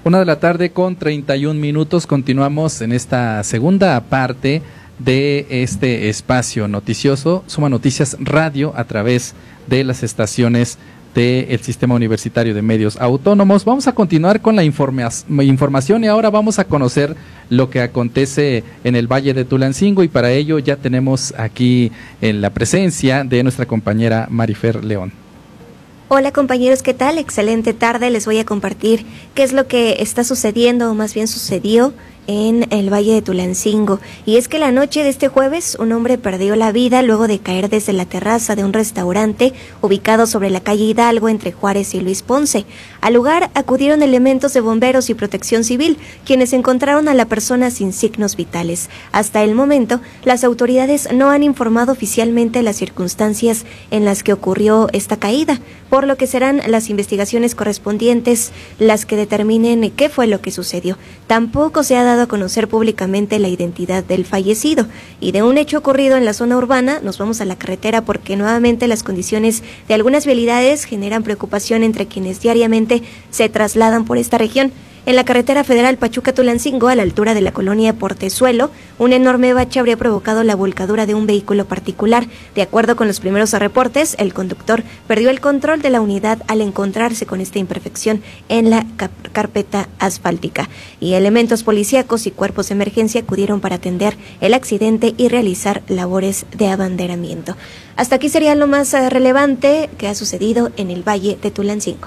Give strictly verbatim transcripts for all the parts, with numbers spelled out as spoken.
Una de la tarde con treinta y un minutos. Continuamos en esta segunda parte de este espacio noticioso, Suma Noticias Radio, a través de las estaciones del Sistema Universitario de Medios Autónomos. Vamos a continuar con la informa- información y ahora vamos a conocer lo que acontece en el Valle de Tulancingo, y para ello ya tenemos aquí en la presencia de nuestra compañera Marifer León. Hola compañeros, ¿qué tal? Excelente tarde, les voy a compartir qué es lo que está sucediendo, o más bien sucedió en el Valle de Tulancingo. Y es que la noche de este jueves un hombre perdió la vida luego de caer desde la terraza de un restaurante ubicado sobre la calle Hidalgo entre Juárez y Luis Ponce. Al lugar acudieron elementos de bomberos y protección civil, quienes encontraron a la persona sin signos vitales. Hasta el momento, las autoridades no han informado oficialmente las circunstancias en las que ocurrió esta caída, por lo que serán las investigaciones correspondientes las que determinen qué fue lo que sucedió. Tampoco se ha dado a conocer públicamente la identidad del fallecido. Y de un hecho ocurrido en la zona urbana, nos vamos a la carretera porque nuevamente las condiciones de algunas vialidades generan preocupación entre quienes diariamente se trasladan por esta región. En la carretera federal Pachuca-Tulancingo, a la altura de la colonia Portezuelo, un enorme bache habría provocado la volcadura de un vehículo particular. De acuerdo con los primeros reportes, el conductor perdió el control de la unidad al encontrarse con esta imperfección en la cap- carpeta asfáltica. Y elementos policíacos y cuerpos de emergencia acudieron para atender el accidente y realizar labores de abanderamiento. Hasta aquí sería lo más uh, relevante que ha sucedido en el Valle de Tulancingo.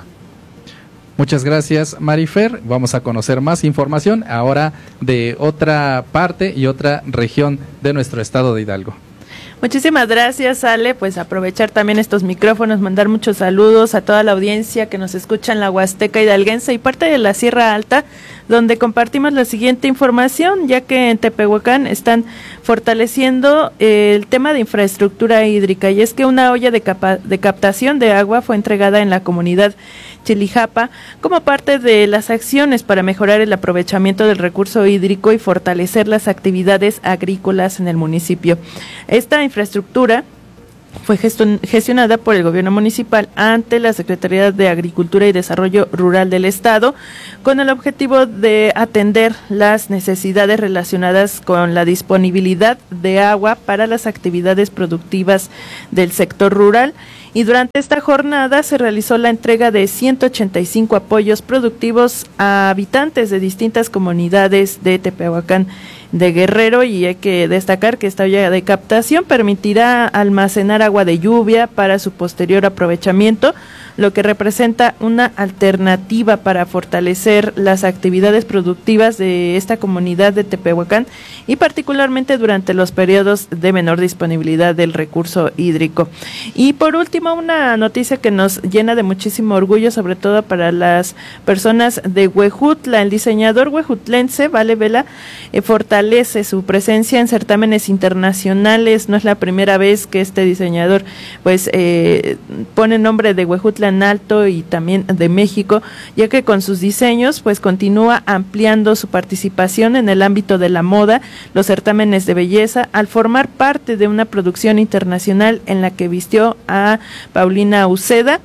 Muchas gracias, Marifer. Vamos a conocer más información ahora de otra parte y otra región de nuestro estado de Hidalgo. Muchísimas gracias, Ale. Pues aprovechar también estos micrófonos, mandar muchos saludos a toda la audiencia que nos escucha en la Huasteca hidalguense y parte de la Sierra Alta, donde compartimos la siguiente información, ya que en Tepehuacán están fortaleciendo el tema de infraestructura hídrica, y es que una olla de, capa- de captación de agua fue entregada en la comunidad Chilijapa como parte de las acciones para mejorar el aprovechamiento del recurso hídrico y fortalecer las actividades agrícolas en el municipio. Esta infraestructura fue gestionada por el gobierno municipal ante la Secretaría de Agricultura y Desarrollo Rural del Estado, con el objetivo de atender las necesidades relacionadas con la disponibilidad de agua para las actividades productivas del sector rural. Y durante esta jornada se realizó la entrega de ciento ochenta y cinco apoyos productivos a habitantes de distintas comunidades de Tepehuacán de Guerrero, y hay que destacar que esta olla de captación permitirá almacenar agua de lluvia para su posterior aprovechamiento, lo que representa una alternativa para fortalecer las actividades productivas de esta comunidad de Tepehuacán, y particularmente durante los periodos de menor disponibilidad del recurso hídrico. Y por último, una noticia que nos llena de muchísimo orgullo, sobre todo para las personas de Huejutla. El diseñador huejutlense Vale Vela eh, fortalece su presencia en certámenes internacionales. No es la primera vez que este diseñador pues eh, pone nombre de Huejutla en alto, y también de México, ya que con sus diseños pues continúa ampliando su participación en el ámbito de la moda, los certámenes de belleza, al formar parte de una producción internacional en la que vistió a Paulina Uceda,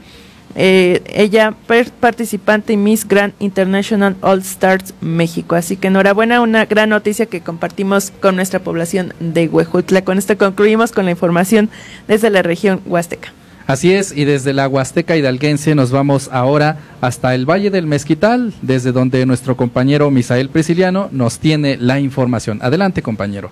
eh, ella per- participante y Miss Grand International All Stars México. Así que enhorabuena, una gran noticia que compartimos con nuestra población de Huejutla. Con esto concluimos con la información desde la región huasteca. Así es, y desde la Huasteca hidalguense nos vamos ahora hasta el Valle del Mezquital, desde donde nuestro compañero Misael Prisciliano nos tiene la información. Adelante, compañero.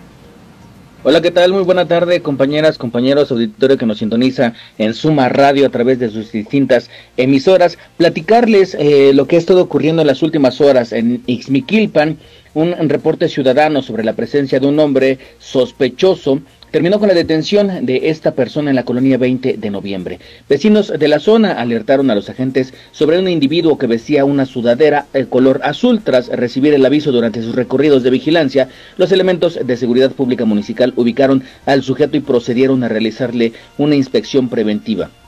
Hola, ¿qué tal? Muy buena tarde, compañeras, compañeros, auditorio que nos sintoniza en Suma Radio a través de sus distintas emisoras. Platicarles eh, lo que ha estado ocurriendo en las últimas horas en Ixmiquilpan. Un reporte ciudadano sobre la presencia de un hombre sospechoso terminó con la detención de esta persona en la colonia veinte de noviembre. Vecinos de la zona alertaron a los agentes sobre un individuo que vestía una sudadera de color azul. Tras recibir el aviso durante sus recorridos de vigilancia, los elementos de seguridad pública municipal ubicaron al sujeto y procedieron a realizarle una inspección preventiva.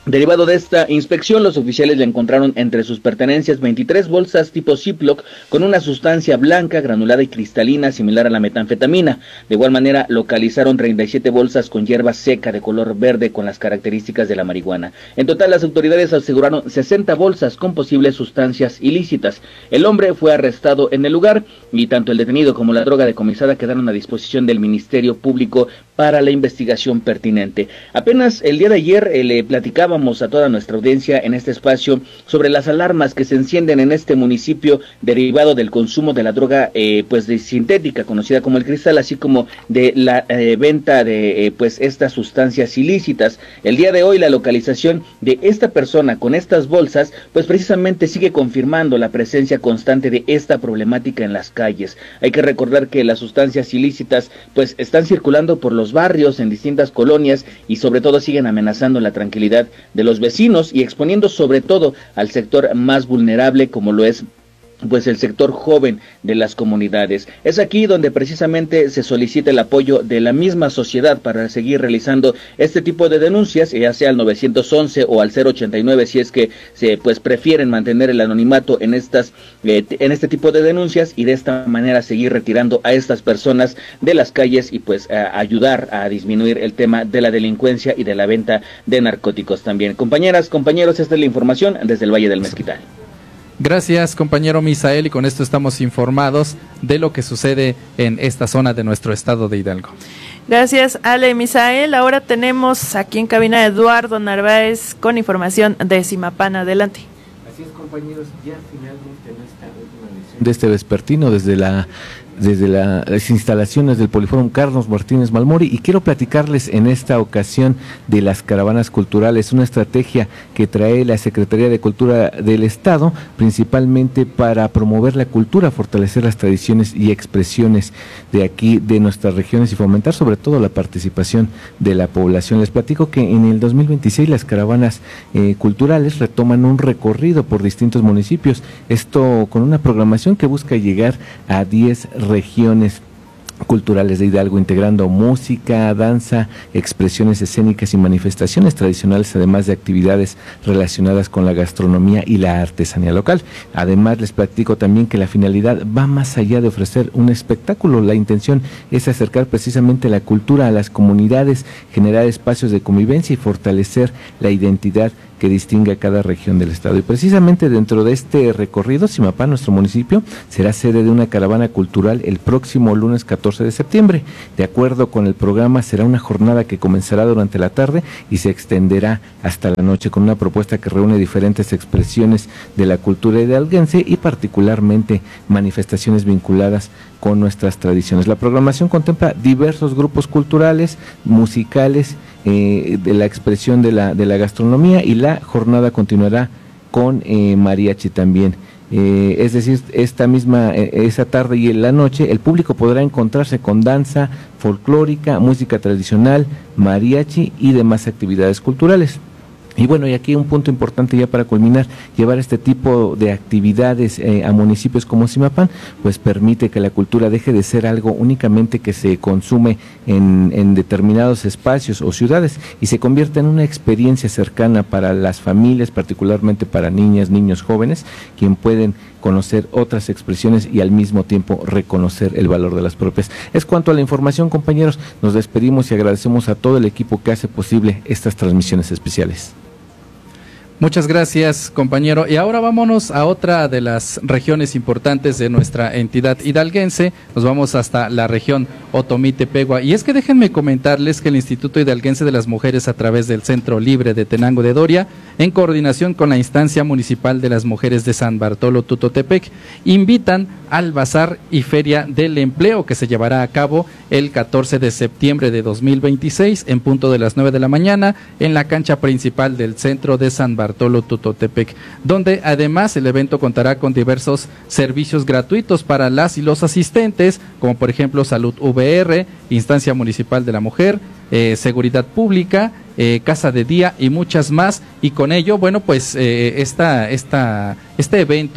Derivado de esta inspección, los oficiales le encontraron entre sus pertenencias veintitrés bolsas tipo Ziploc con una sustancia blanca, granulada y cristalina similar a la metanfetamina. De igual manera, localizaron treinta y siete bolsas con hierba seca de color verde con las características de la marihuana. En total, las autoridades aseguraron sesenta bolsas con posibles sustancias ilícitas. El hombre fue arrestado en el lugar y tanto el detenido como la droga decomisada quedaron a disposición del Ministerio Público para la investigación pertinente. Apenas el día de ayer eh, le platicaba a toda nuestra audiencia en este espacio sobre las alarmas que se encienden en este municipio derivado del consumo de la droga eh, pues de sintética conocida como el cristal, así como de la eh, venta de eh, pues estas sustancias ilícitas. El día de hoy la localización de esta persona con estas bolsas pues precisamente sigue confirmando la presencia constante de esta problemática en las calles. Hay que recordar que las sustancias ilícitas pues están circulando por los barrios en distintas colonias y sobre todo siguen amenazando la tranquilidad de los vecinos y exponiendo sobre todo al sector más vulnerable como lo es pues el sector joven de las comunidades. Es aquí donde precisamente se solicita el apoyo de la misma sociedad para seguir realizando este tipo de denuncias, ya sea al nueve once o al cero ochenta y nueve si es que se pues prefieren mantener el anonimato en estas eh, en este tipo de denuncias y de esta manera seguir retirando a estas personas de las calles y pues a ayudar a disminuir el tema de la delincuencia y de la venta de narcóticos también. Compañeras, compañeros, esta es la información desde el Valle del Mezquital. Gracias, compañero Misael, y con esto estamos informados de lo que sucede en esta zona de nuestro estado de Hidalgo. Gracias, Ale, Misael. Ahora tenemos aquí en cabina a Eduardo Narváez con información de Zimapán. Adelante. Así es, compañeros, ya finalmente en esta última edición de este vespertino desde la desde la, las instalaciones del Poliforum Carlos Martínez Malmori, y quiero platicarles en esta ocasión de las caravanas culturales, una estrategia que trae la Secretaría de Cultura del Estado, principalmente para promover la cultura, fortalecer las tradiciones y expresiones de aquí, de nuestras regiones, y fomentar sobre todo la participación de la población. Les platico que en el dos mil veintiséis las caravanas eh, culturales retoman un recorrido por distintos municipios, esto con una programación que busca llegar a diez regiones culturales de Hidalgo, integrando música, danza, expresiones escénicas y manifestaciones tradicionales, además de actividades relacionadas con la gastronomía y la artesanía local. Además, les platico también que la finalidad va más allá de ofrecer un espectáculo. La intención es acercar precisamente la cultura a las comunidades, generar espacios de convivencia y fortalecer la identidad que distingue a cada región del estado. Y precisamente dentro de este recorrido, Zimapán, nuestro municipio, será sede de una caravana cultural el próximo lunes catorce de septiembre. De acuerdo con el programa, será una jornada que comenzará durante la tarde y se extenderá hasta la noche, con una propuesta que reúne diferentes expresiones de la cultura hidalguense y particularmente manifestaciones vinculadas con nuestras tradiciones. La programación contempla diversos grupos culturales, musicales, eh, de la expresión de la, de la gastronomía, y la jornada continuará con eh, mariachi también. Eh, es decir, esta misma, eh, esa tarde y en la noche, el público podrá encontrarse con danza folclórica, música tradicional, mariachi y demás actividades culturales. Y bueno, y aquí un punto importante ya para culminar, llevar este tipo de actividades eh, a municipios como Zimapán, pues permite que la cultura deje de ser algo únicamente que se consume en, en determinados espacios o ciudades y se convierta en una experiencia cercana para las familias, particularmente para niñas, niños, jóvenes, quien pueden conocer otras expresiones y al mismo tiempo reconocer el valor de las propias. Es cuanto a la información, compañeros. Nos despedimos y agradecemos a todo el equipo que hace posible estas transmisiones especiales. Muchas gracias, compañero. Y ahora vámonos a otra de las regiones importantes de nuestra entidad hidalguense. Nos vamos hasta la región Otomí-Tepehua. Y es que déjenme comentarles que el Instituto Hidalguense de las Mujeres, a través del Centro Libre de Tenango de Doria, en coordinación con la Instancia Municipal de las Mujeres de San Bartolo Tutotepec, invitan al Bazar y Feria del Empleo, que se llevará a cabo el catorce de septiembre de dos mil veintiséis, en punto de las nueve de la mañana, en la cancha principal del Centro de San Bartolo Tutotepec, donde además el evento contará con diversos servicios gratuitos para las y los asistentes, como por ejemplo Salud V R, Instancia Municipal de la Mujer, eh, Seguridad Pública, eh, Casa de Día y muchas más. Y con ello, bueno, pues eh, esta, esta, este evento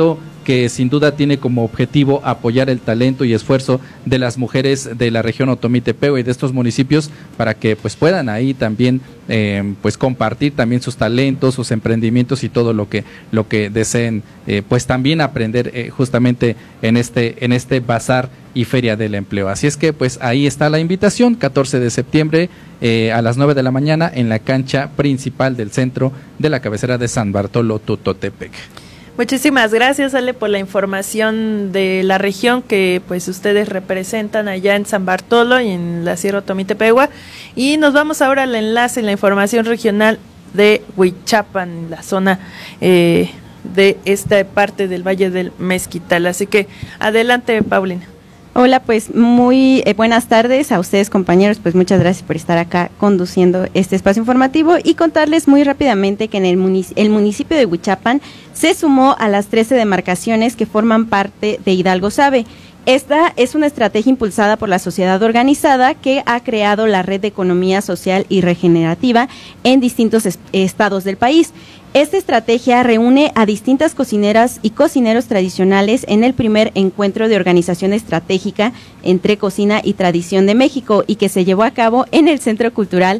que sin duda tiene como objetivo apoyar el talento y esfuerzo de las mujeres de la región Otomí-Tepehua y de estos municipios para que pues puedan ahí también eh, pues compartir también sus talentos, sus emprendimientos y todo lo que lo que deseen eh, pues también aprender eh, justamente en este en este bazar y feria del empleo. Así es que pues ahí está la invitación, catorce de septiembre eh, a las nueve de la mañana en la cancha principal del centro de la cabecera de San Bartolo Tutotepec. Muchísimas gracias, Ale, por la información de la región que pues ustedes representan allá en San Bartolo y en la Sierra Otomí-Tepehua. Y nos vamos ahora al enlace en la información regional de Huichapan, la zona eh, de esta parte del Valle del Mezquital. Así que adelante, Paulina. Hola, pues muy eh, buenas tardes a ustedes, compañeros, pues muchas gracias por estar acá conduciendo este espacio informativo y contarles muy rápidamente que en el, munic- el municipio de Huichapan se sumó a las trece demarcaciones que forman parte de Hidalgo Sabe. Esta es una estrategia impulsada por la sociedad organizada que ha creado la red de economía social y regenerativa en distintos est- estados del país. Esta estrategia reúne a distintas cocineras y cocineros tradicionales en el primer encuentro de organización estratégica entre cocina y tradición de México y que se llevó a cabo en el Centro Cultural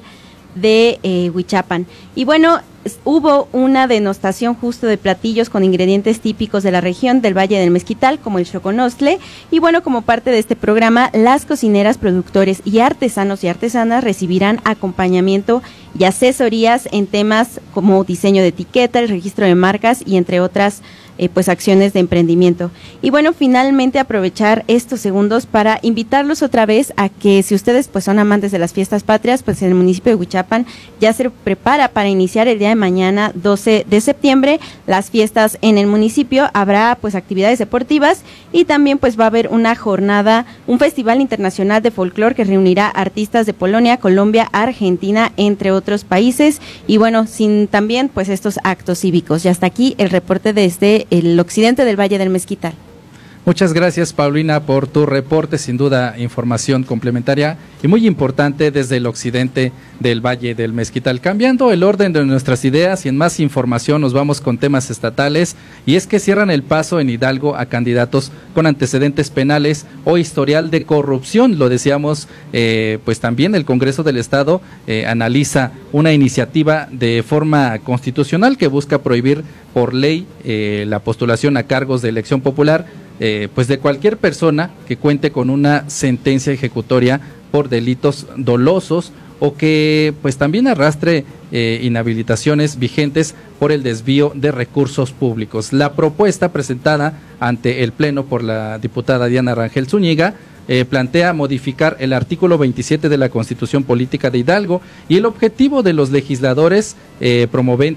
de eh, Huichapan. Y bueno, hubo una denostación justo de platillos con ingredientes típicos de la región del Valle del Mezquital, como el xoconostle, y bueno, como parte de este programa, las cocineras, productores y artesanos y artesanas recibirán acompañamiento y asesorías en temas como diseño de etiqueta, el registro de marcas y entre otras eh, pues acciones de emprendimiento. Y bueno, finalmente aprovechar estos segundos para invitarlos otra vez a que si ustedes pues son amantes de las fiestas patrias, pues en el municipio de Huichapan ya se prepara para iniciar el día de mañana, doce de septiembre, las fiestas en el municipio. Habrá pues actividades deportivas y también pues va a haber una jornada, un festival internacional de folclore que reunirá artistas de Polonia, Colombia, Argentina, entre otros países, y bueno, sin también pues estos actos cívicos. Y hasta aquí el reporte desde el occidente del Valle del Mezquital. Muchas gracias, Paulina, por tu reporte, sin duda información complementaria y muy importante desde el occidente del Valle del Mezquital. Cambiando el orden de nuestras ideas y en más información nos vamos con temas estatales, y es que cierran el paso en Hidalgo a candidatos con antecedentes penales o historial de corrupción. Lo decíamos, eh, pues también el Congreso del Estado eh, analiza una iniciativa de forma constitucional que busca prohibir por ley eh, la postulación a cargos de elección popular Eh, pues de cualquier persona que cuente con una sentencia ejecutoria por delitos dolosos o que pues también arrastre eh, inhabilitaciones vigentes por el desvío de recursos públicos. La propuesta presentada ante el Pleno por la diputada Diana Rangel Zúñiga Eh, plantea modificar el artículo veintisiete de la Constitución Política de Hidalgo, y el objetivo de los legisladores eh, promoven,